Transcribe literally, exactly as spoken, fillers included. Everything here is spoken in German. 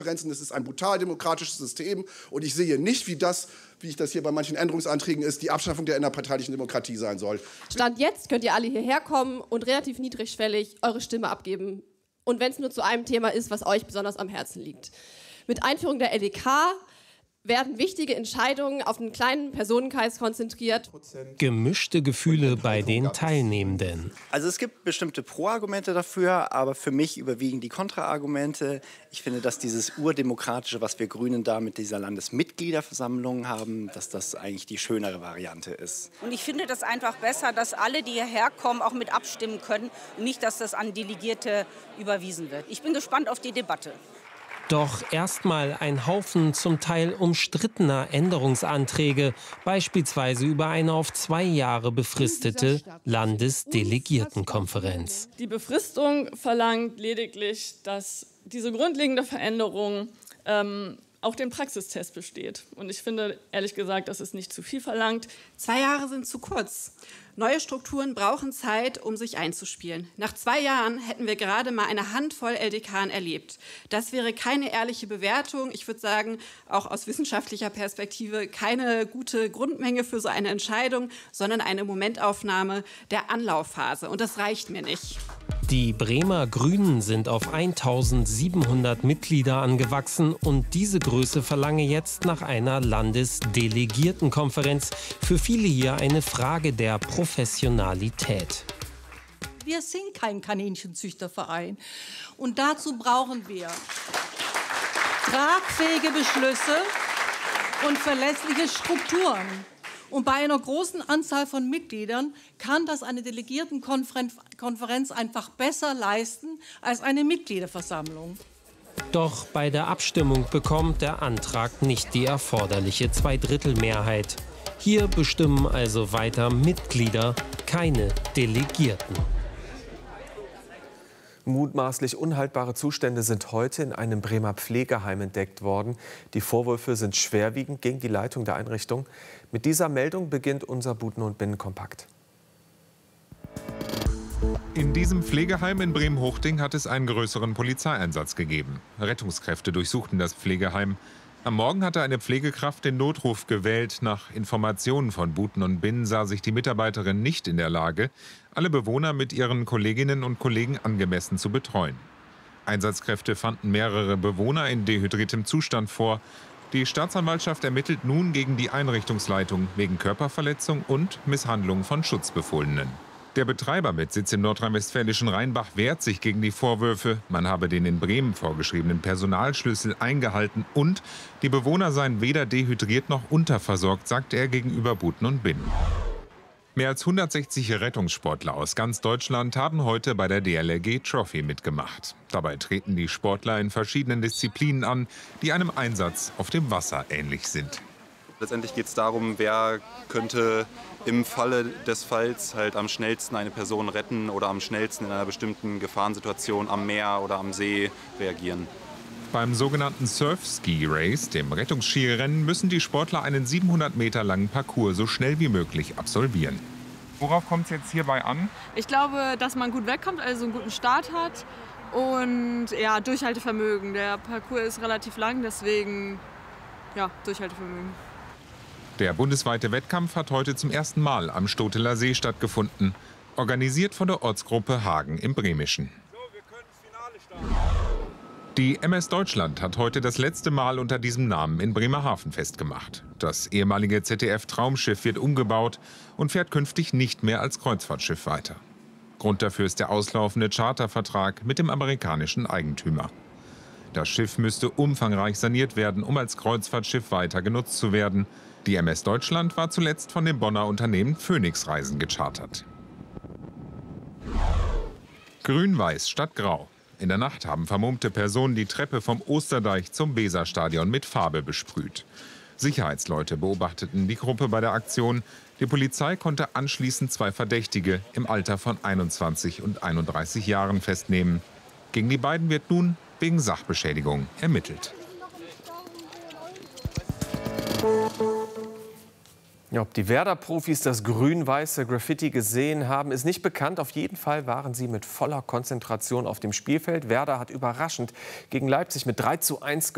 Das ist ein brutal demokratisches System und ich sehe nicht, wie das, wie ich das hier bei manchen Änderungsanträgen ist, die Abschaffung der innerparteilichen Demokratie sein soll. Stand jetzt könnt ihr alle hierher kommen und relativ niedrigschwellig eure Stimme abgeben. Und wenn es nur zu einem Thema ist, was euch besonders am Herzen liegt. Mit Einführung der L E K werden wichtige Entscheidungen auf einen kleinen Personenkreis konzentriert. Gemischte Gefühle bei den Teilnehmenden. Also es gibt bestimmte Pro-Argumente dafür, aber für mich überwiegen die Kontra-Argumente. Ich finde, dass dieses Urdemokratische, was wir Grünen da mit dieser Landesmitgliederversammlung haben, dass das eigentlich die schönere Variante ist. Und ich finde das einfach besser, dass alle, die hierher kommen, auch mit abstimmen können und nicht, dass das an Delegierte überwiesen wird. Ich bin gespannt auf die Debatte. Doch erstmal ein Haufen zum Teil umstrittener Änderungsanträge, beispielsweise über eine auf zwei Jahre befristete Landesdelegiertenkonferenz. Die Befristung verlangt lediglich, dass diese grundlegende Veränderung ähm, auch den Praxistest besteht. Und ich finde, ehrlich gesagt, das ist nicht zu viel verlangt. Zwei Jahre sind zu kurz. Neue Strukturen brauchen Zeit, um sich einzuspielen. Nach zwei Jahren hätten wir gerade mal eine Handvoll L D K erlebt. Das wäre keine ehrliche Bewertung. Ich würde sagen, auch aus wissenschaftlicher Perspektive keine gute Grundmenge für so eine Entscheidung, sondern eine Momentaufnahme der Anlaufphase. Und das reicht mir nicht. Die Bremer Grünen sind auf eintausendsiebenhundert Mitglieder angewachsen und diese Größe verlange jetzt nach einer Landesdelegiertenkonferenz. Für viele hier eine Frage der Professionalität. Wir sind kein Kaninchenzüchterverein und dazu brauchen wir tragfähige Beschlüsse und verlässliche Strukturen. Und bei einer großen Anzahl von Mitgliedern kann das eine Delegiertenkonferenz einfach besser leisten als eine Mitgliederversammlung. Doch bei der Abstimmung bekommt der Antrag nicht die erforderliche Zweidrittelmehrheit. Hier bestimmen also weiter Mitglieder, keine Delegierten. Mutmaßlich unhaltbare Zustände sind heute in einem Bremer Pflegeheim entdeckt worden. Die Vorwürfe sind schwerwiegend gegen die Leitung der Einrichtung. Mit dieser Meldung beginnt unser Buten- und Binnenkompakt. In diesem Pflegeheim in Bremen-Hochding hat es einen größeren Polizeieinsatz gegeben. Rettungskräfte durchsuchten das Pflegeheim. Am Morgen hatte eine Pflegekraft den Notruf gewählt. Nach Informationen von Buten und Binnen sah sich die Mitarbeiterin nicht in der Lage, alle Bewohner mit ihren Kolleginnen und Kollegen angemessen zu betreuen. Einsatzkräfte fanden mehrere Bewohner in dehydriertem Zustand vor. Die Staatsanwaltschaft ermittelt nun gegen die Einrichtungsleitung wegen Körperverletzung und Misshandlung von Schutzbefohlenen. Der Betreiber mit Sitz im nordrhein-westfälischen Rheinbach wehrt sich gegen die Vorwürfe, man habe den in Bremen vorgeschriebenen Personalschlüssel eingehalten und die Bewohner seien weder dehydriert noch unterversorgt, sagt er gegenüber Buten und Binnen. Mehr als hundertsechzig Rettungssportler aus ganz Deutschland haben heute bei der D L R G Trophy mitgemacht. Dabei treten die Sportler in verschiedenen Disziplinen an, die einem Einsatz auf dem Wasser ähnlich sind. Letztendlich geht es darum, wer könnte im Falle des Falls halt am schnellsten eine Person retten oder am schnellsten in einer bestimmten Gefahrensituation am Meer oder am See reagieren. Beim sogenannten Surf-Ski-Race, dem Rettungsskirennen, müssen die Sportler einen siebenhundert Meter langen Parcours so schnell wie möglich absolvieren. Worauf kommt es jetzt hierbei an? Ich glaube, dass man gut wegkommt, also einen guten Start hat und ja, Durchhaltevermögen. Der Parcours ist relativ lang, deswegen ja, Durchhaltevermögen. Der bundesweite Wettkampf hat heute zum ersten Mal am Stoteler See stattgefunden, organisiert von der Ortsgruppe Hagen im Bremischen. Die M S Deutschland hat heute das letzte Mal unter diesem Namen in Bremerhaven festgemacht. Das ehemalige Z D F-Traumschiff wird umgebaut und fährt künftig nicht mehr als Kreuzfahrtschiff weiter. Grund dafür ist der auslaufende Chartervertrag mit dem amerikanischen Eigentümer. Das Schiff müsste umfangreich saniert werden, um als Kreuzfahrtschiff weiter genutzt zu werden. Die M S Deutschland war zuletzt von dem Bonner Unternehmen Phoenix Reisen gechartert. Grün-Weiß statt Grau. In der Nacht haben vermummte Personen die Treppe vom Osterdeich zum Weserstadion mit Farbe besprüht. Sicherheitsleute beobachteten die Gruppe bei der Aktion. Die Polizei konnte anschließend zwei Verdächtige im Alter von einundzwanzig und einunddreißig Jahren festnehmen. Gegen die beiden wird nun wegen Sachbeschädigung ermittelt. Ja, ob die Werder-Profis das grün-weiße Graffiti gesehen haben, ist nicht bekannt. Auf jeden Fall waren sie mit voller Konzentration auf dem Spielfeld. Werder hat überraschend gegen Leipzig mit drei zu eins gewonnen.